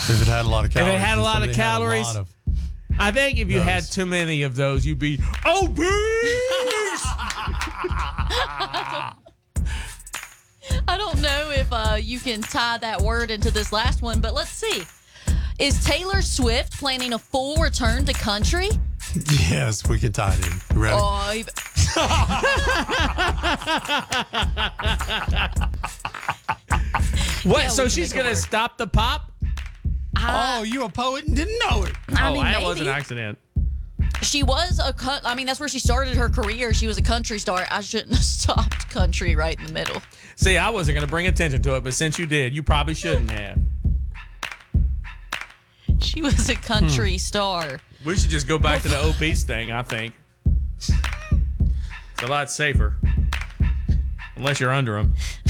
If it had a lot of If calories. it had a lot of somebody had a calories, lot of I think if you had those. too many of those, you'd be obese. I don't know if you can tie that word into this last one, but let's see. Is Taylor Swift planning a full return to country? Yes, we can tie it in. You ready? Oh, What? Yeah, So we can she's make it going to work. stop the pop? Oh, you a poet and didn't know it. I mean, that was an maybe. accident. She was I mean, that's where she started her career. She was a country star. I shouldn't have stopped country right in the middle. See, I wasn't going to bring attention to it, but since you did, you probably shouldn't have. She was a country star. We should just go back to the obese thing, I think. It's a lot safer. Unless you're under them.